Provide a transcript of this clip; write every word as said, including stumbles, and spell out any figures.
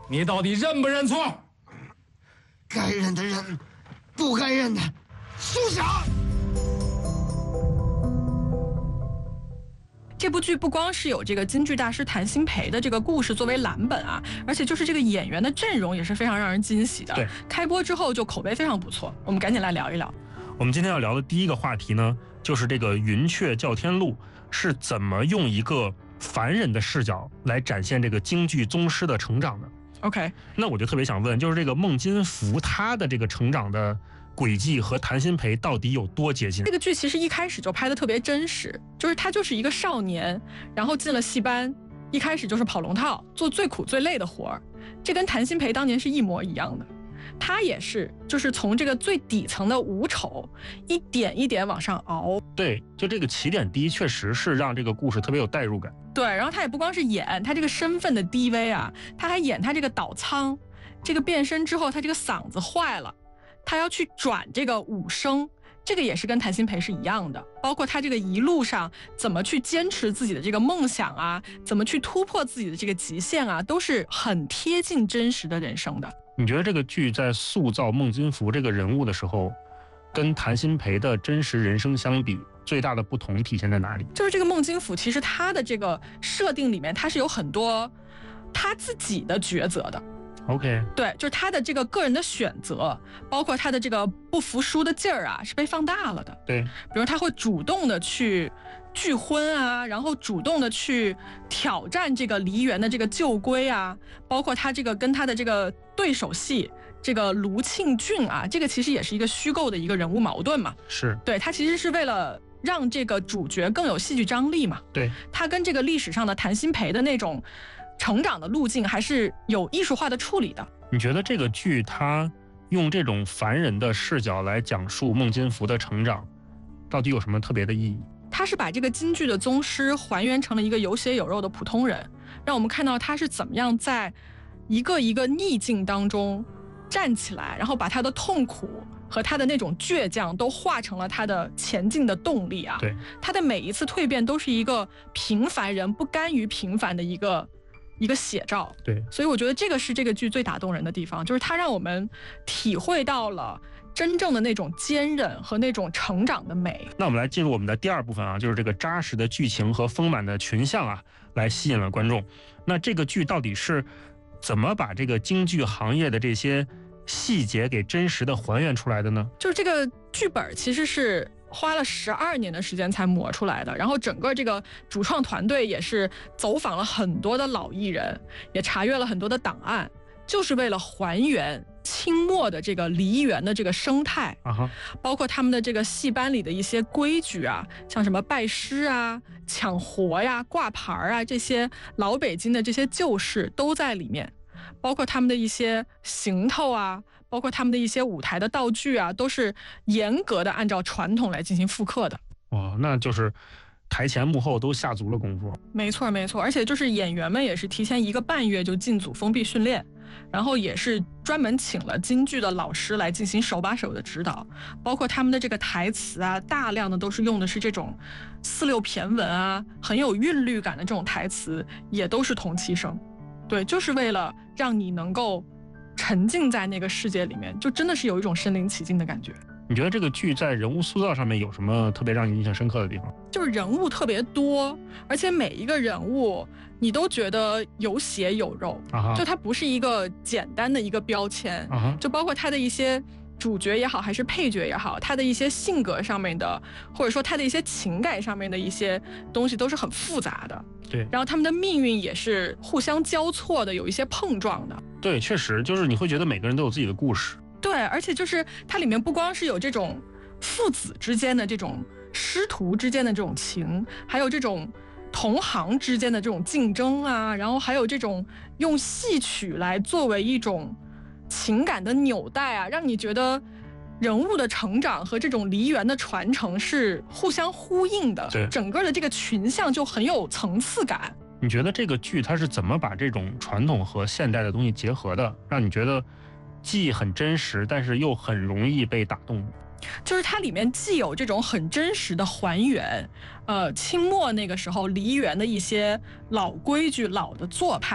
你到底认不认错？ 该认的认，不该认的休想。 这部剧不光是有这个京剧大师谭鑫培的这个故事作为蓝本啊，而且就是这个演员的阵容也是非常让人惊喜的。 对， 开播之后就口碑非常不错，我们赶紧来聊一聊。 我们今天要聊的第一个话题呢，就是这个云雀叫天录是怎么用一个凡人的视角来展现这个京剧宗师的成长的。 OK， 那我就特别想问，就是这个孟金福他的这个成长的轨迹和谭鑫培到底有多接近？ 这个剧其实一开始就拍得特别真实，就是他就是一个少年，然后进了戏班，一开始就是跑龙套，做最苦最累的活儿，这跟谭鑫培当年是一模一样的。他也是，就是从这个最底层的五丑，一点一点往上熬。 对，就这个起点低，确实是让这个故事特别有代入感。 对，然后他也不光是演他这个身份的低微啊，他还演他这个倒仓，这个变身之后他这个嗓子坏了，他要去转这个五声，这个也是跟谭鑫培是一样的。包括他这个一路上怎么去坚持自己的这个梦想啊，怎么去突破自己的这个极限啊，都是很贴近真实的人生的。 你觉得这个剧在塑造孟金福这个人物的时候，跟谭鑫培的真实人生相比，最大的不同体现在哪里？ 就是这个孟金福，其实他的这个设定里面，他是有很多他自己的抉择的。 OK， 对，就是他的这个个人的选择，包括他的这个不服输的劲儿啊，是被放大了的。 对， 比如他会主动的去拒婚啊，然后主动的去挑战这个梨园的这个旧规啊，包括他这个跟他的这个对手戏这个卢庆俊啊，这个其实也是一个虚构的一个人物矛盾嘛。 是， 对，他其实是为了让这个主角更有戏剧张力嘛。 对， 他跟这个历史上的谭鑫培的那种成长的路径还是有艺术化的处理的。 你觉得这个剧它用这种凡人的视角来讲述孟金福的成长，到底有什么特别的意义？ 他是把这个京剧的宗师还原成了一个有血有肉的普通人，让我们看到他是怎么样在一个一个逆境当中站起来，然后把他的痛苦和他的那种倔强都化成了他的前进的动力啊。 对， 他的每一次蜕变都是一个平凡人不甘于平凡的一个一个写照。 对， 所以我觉得这个是这个剧最打动人的地方，就是它让我们体会到了真正的那种坚韧和那种成长的美。 那我们来进入我们的第二部分啊，就是这个扎实的剧情和丰满的群像啊，来吸引了观众。那这个剧到底是怎么把这个京剧行业的这些细节给真实的还原出来的呢？ 就是这个剧本其实是花了十二年的时间才磨出来的，然后整个这个主创团队也是走访了很多的老艺人，也查阅了很多的档案，就是为了还原清末的这个梨园的这个生态啊哈， 包括他们的这个戏班里的一些规矩啊，像什么拜师啊、抢活呀、挂牌啊，这些老北京的这些旧事都在里面，包括他们的一些行头啊，包括他们的一些舞台的道具啊，都是严格的按照传统来进行复刻的。 哇，那就是台前幕后都下足了功夫。 没错没错，而且就是演员们也是提前一个半月就进组封闭训练，然后也是专门请了京剧的老师来进行手把手的指导，包括他们的这个台词啊，大量的都是用的是这种四六骈文啊，很有韵律感的这种台词，也都是同期声。对，就是为了让你能够沉浸在那个世界里面，就真的是有一种身临其境的感觉。 你觉得这个剧在人物塑造上面有什么特别让你印象深刻的地方？ 就是人物特别多，而且每一个人物你都觉得有血有肉， 啊、 就它不是一个简单的一个标签， 啊、 就包括他的一些主角也好，还是配角也好，他的一些性格上面的，或者说他的一些情感上面的一些东西都是很复杂的。 对， 然后他们的命运也是互相交错的，有一些碰撞的。 对，确实就是你会觉得每个人都有自己的故事。 对，而且就是它里面不光是有这种父子之间的这种师徒之间的这种情，还有这种同行之间的这种竞争啊，然后还有这种用戏曲来作为一种情感的纽带啊，让你觉得人物的成长和这种梨园的传承是互相呼应的。 对， 整个的这个群像就很有层次感。 你觉得这个剧它是怎么把这种传统和现代的东西结合的，让你觉得既很真实，但是又很容易被打动？ 就是它里面既有这种很真实的还原，呃，清末那个时候梨园的一些老规矩、老的做派。